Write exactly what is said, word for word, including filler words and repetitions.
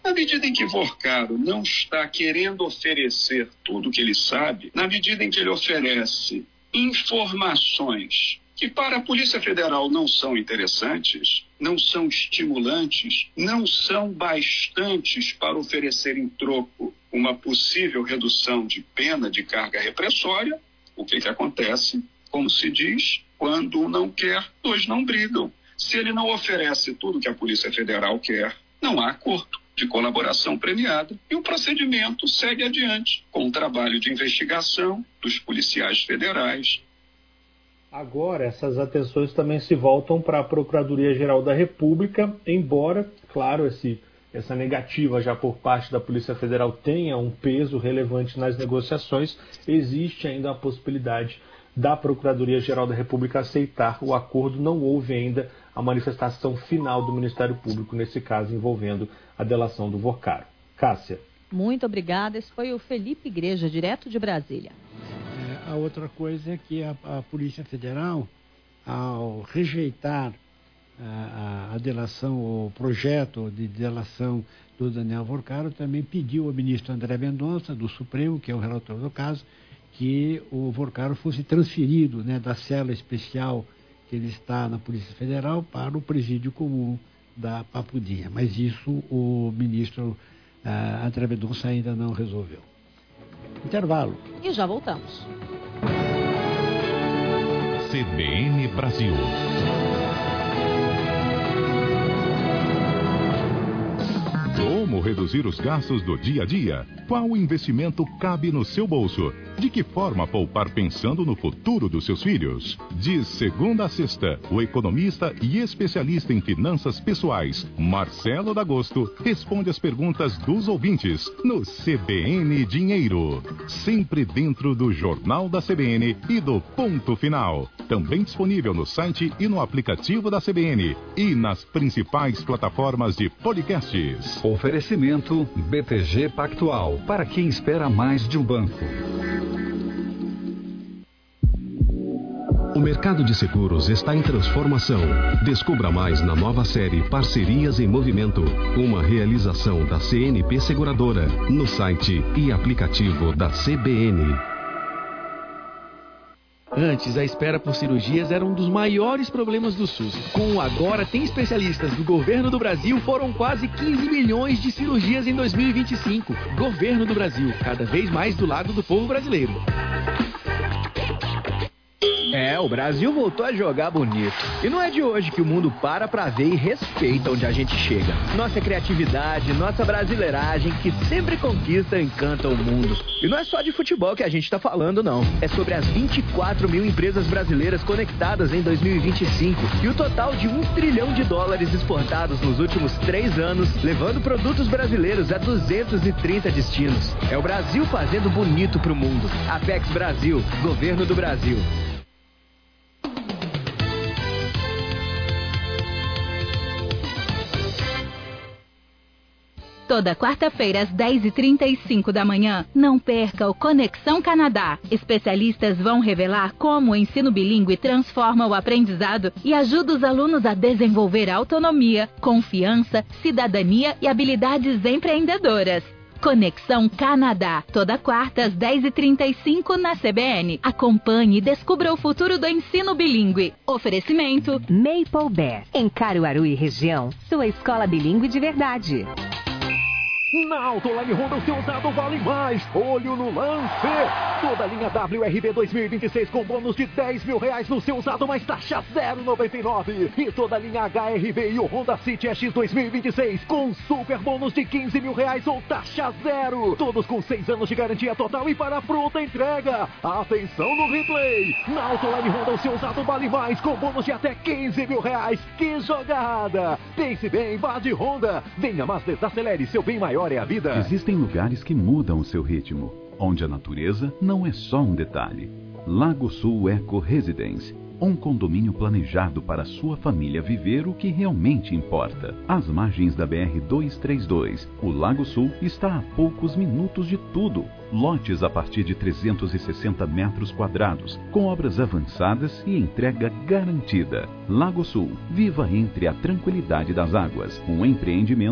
Na medida em que Vorcaro não está querendo oferecer tudo o que ele sabe, na medida em que ele oferece informações que para a Polícia Federal não são interessantes, não são estimulantes, não são bastantes para oferecer em troco uma possível redução de pena de carga repressória, o que que acontece? Como se diz, quando um não quer, dois não brigam. Se ele não oferece tudo que a Polícia Federal quer, não há acordo de colaboração premiada e o procedimento segue adiante com o trabalho de investigação dos policiais federais. Agora, essas atenções também se voltam para a Procuradoria-Geral da República, embora, claro, esse, essa negativa já por parte da Polícia Federal tenha um peso relevante nas negociações, existe ainda a possibilidade da Procuradoria-Geral da República aceitar o acordo. Não houve ainda a manifestação final do Ministério Público, nesse caso envolvendo a delação do Vorcaro. Cássia. Muito obrigada. Esse foi o Felipe Igreja, direto de Brasília. A outra coisa é que a, a Polícia Federal, ao rejeitar a, a, a delação, o projeto de delação do Daniel Vorcaro, também pediu ao ministro André Mendonça, do Supremo, que é o relator do caso, que o Vorcaro fosse transferido, né, da cela especial que ele está na Polícia Federal para o presídio comum da Papudinha. Mas isso o ministro uh, André Mendonça ainda não resolveu. Intervalo. E já voltamos. C B N Brasil. Como reduzir os gastos do dia a dia? Qual investimento cabe no seu bolso? De que forma poupar pensando no futuro dos seus filhos? De segunda a sexta, o economista e especialista em finanças pessoais, Marcelo D'Agosto, responde as perguntas dos ouvintes no C B N Dinheiro. Sempre dentro do Jornal da C B N e do Ponto Final. Também disponível no site e no aplicativo da C B N e nas principais plataformas de podcasts. Oferecimento B T G Pactual, para quem espera mais de um banco. O mercado de seguros está em transformação. Descubra mais na nova série Parcerias em Movimento, uma realização da C N P Seguradora, no site e aplicativo da C B N. Antes, a espera por cirurgias era um dos maiores problemas do SUS. Com o Agora Tem Especialistas do Governo do Brasil, foram quase quinze milhões de cirurgias em dois mil e vinte e cinco. Governo do Brasil, cada vez mais do lado do povo brasileiro. É, o Brasil voltou a jogar bonito. E não é de hoje que o mundo para pra ver e respeita onde a gente chega. Nossa criatividade, nossa brasileiragem, que sempre conquista e encanta o mundo. E não é só de futebol que a gente tá falando, não. É sobre as vinte e quatro mil empresas brasileiras conectadas em dois mil e vinte e cinco e o total de um trilhão de dólares exportados nos últimos três anos, levando produtos brasileiros a duzentos e trinta destinos. É o Brasil fazendo bonito pro mundo. Apex Brasil, Governo do Brasil. Toda quarta-feira, às dez e trinta e cinco da manhã, não perca o Conexão Canadá. Especialistas vão revelar como o ensino bilíngue transforma o aprendizado e ajuda os alunos a desenvolver autonomia, confiança, cidadania e habilidades empreendedoras. Conexão Canadá, toda quarta às dez e trinta e cinco na C B N. Acompanhe e descubra o futuro do ensino bilíngue. Oferecimento Maple Bear, em Caruaru e região, sua escola bilíngue de verdade. Na Autoline Honda, o seu usado vale mais. Olho no lance. Toda a linha W R B dois mil e vinte e seis com bônus de dez mil reais no seu usado, mais taxa zero vírgula noventa e nove. E toda a linha H R V e o Honda City X dois mil e vinte e seis com super bônus de quinze mil reais ou taxa zero. Todos com seis anos de garantia total e para pronta entrega. Atenção no replay. Na Autoline Honda, o seu usado vale mais com bônus de até quinze mil reais. Que jogada. Pense bem, vá de Honda. Venha, mas desacelere, seu bem maior é a vida. Existem lugares que mudam o seu ritmo, onde a natureza não é só um detalhe. Lago Sul Eco Residence, um condomínio planejado para sua família viver o que realmente importa. Às margens da B R duzentos e trinta e dois, o Lago Sul está a poucos minutos de tudo. Lotes a partir de trezentos e sessenta metros quadrados, com obras avançadas e entrega garantida. Lago Sul, viva entre a tranquilidade das águas, um empreendimento